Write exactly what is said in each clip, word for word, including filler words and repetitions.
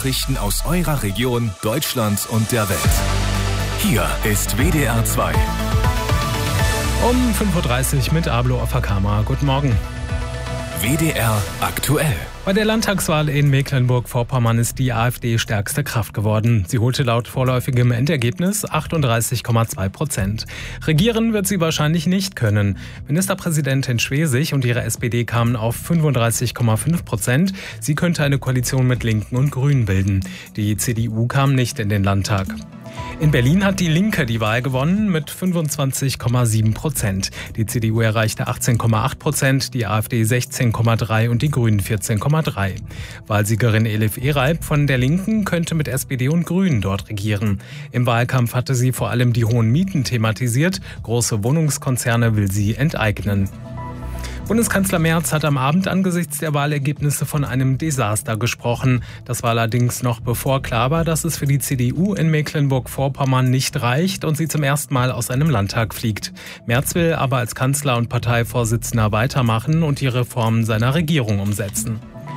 Nachrichten aus eurer Region, Deutschland und der Welt. Hier ist W D R zwei. Um fünf Uhr dreißig mit Ablo auf der Kamera. Guten Morgen. W D R aktuell. Bei der Landtagswahl in Mecklenburg-Vorpommern ist die AfD stärkste Kraft geworden. Sie holte laut vorläufigem Endergebnis achtunddreißig Komma zwei Prozent. Regieren wird sie wahrscheinlich nicht können. Ministerpräsidentin Schwesig und ihre S P D kamen auf fünfunddreißig Komma fünf Prozent. Sie könnte eine Koalition mit Linken und Grünen bilden. Die C D U kam nicht in den Landtag. In Berlin hat die Linke die Wahl gewonnen mit fünfundzwanzig Komma sieben Prozent. Die C D U erreichte achtzehn Komma acht Prozent, die AfD sechzehn Komma drei und die Grünen vierzehn Komma drei. Wahlsiegerin Elif Ereib von der Linken könnte mit S P D und Grünen dort regieren. Im Wahlkampf hatte sie vor allem die hohen Mieten thematisiert. Große Wohnungskonzerne will sie enteignen. Bundeskanzler Merz hat am Abend angesichts der Wahlergebnisse von einem Desaster gesprochen. Das war allerdings noch bevor klar war, dass es für die C D U in Mecklenburg-Vorpommern nicht reicht und sie zum ersten Mal aus einem Landtag fliegt. Merz will aber als Kanzler und Parteivorsitzender weitermachen und die Reformen seiner Regierung umsetzen.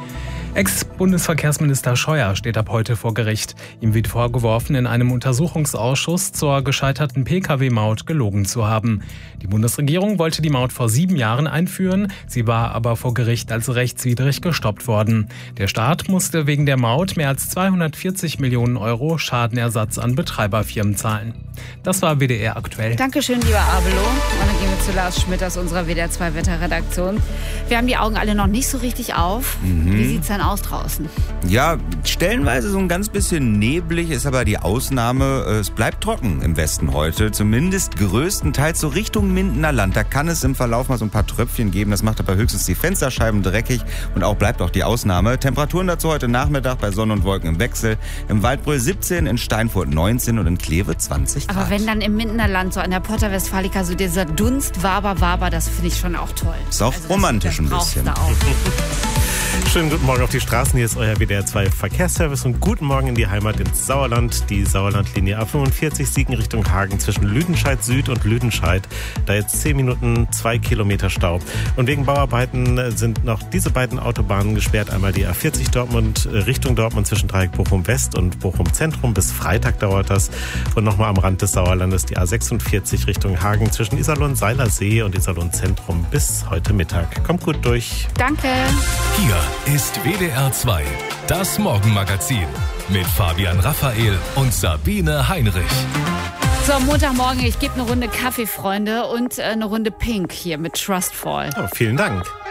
Ex-Bundesverkehrsminister Scheuer steht ab heute vor Gericht. Ihm wird vorgeworfen, in einem Untersuchungsausschuss zur gescheiterten Pkw-Maut gelogen zu haben. Die Bundesregierung wollte die Maut vor sieben Jahren einführen, sie war aber vor Gericht als rechtswidrig gestoppt worden. Der Staat musste wegen der Maut mehr als zweihundertvierzig Millionen Euro Schadenersatz an Betreiberfirmen zahlen. Das war W D R aktuell. Dankeschön, lieber Abelo. Und dann gehen wir zu Lars Schmidt aus unserer W D R zwei Wetterredaktion. Wir haben die Augen alle noch nicht so richtig auf. Mhm. Wie sieht's denn aus draußen? Ja, stellenweise so ein ganz bisschen neblig ist aber die Ausnahme. Es bleibt trocken im Westen heute, zumindest größtenteils so Richtung Mindener Land. Da kann es im Verlauf mal so ein paar Tröpfchen geben, das macht aber höchstens die Fensterscheiben dreckig und auch bleibt auch die Ausnahme. Temperaturen dazu heute Nachmittag bei Sonne und Wolken im Wechsel. Im Waldbröl siebzehn, in Steinfurt neunzehn und in Kleve zwanzig Grad. Aber wenn dann im Mindener Land, so an der Porta Westfalica, so dieser Dunst, Waber, Waber, das finde ich schon auch toll. Ist auch also romantisch ein bisschen. Schönen guten Morgen auf die Straßen. Hier ist euer W D R zwei Verkehrsservice und guten Morgen in die Heimat ins Sauerland. Die Sauerlandlinie A fünfundvierzig Siegen Richtung Hagen zwischen Lüdenscheid Süd und Lüdenscheid. Da jetzt zehn Minuten, zwei Kilometer Stau. Und wegen Bauarbeiten sind noch diese beiden Autobahnen gesperrt. Einmal die A vierzig Dortmund Richtung Dortmund zwischen Dreieck Bochum West und Bochum Zentrum. Bis Freitag dauert das. Und nochmal am Rand des Sauerlandes die A sechsundvierzig Richtung Hagen zwischen Iserlohn Seilersee und Iserlohn Zentrum bis heute Mittag. Kommt gut durch. Danke. Hier ist W D R zwei, das Morgenmagazin mit Fabian Raphael und Sabine Heinrich. So, Montagmorgen, ich gebe eine Runde Kaffee, Freunde, und eine Runde Pink hier mit Trustfall. Oh, vielen Dank.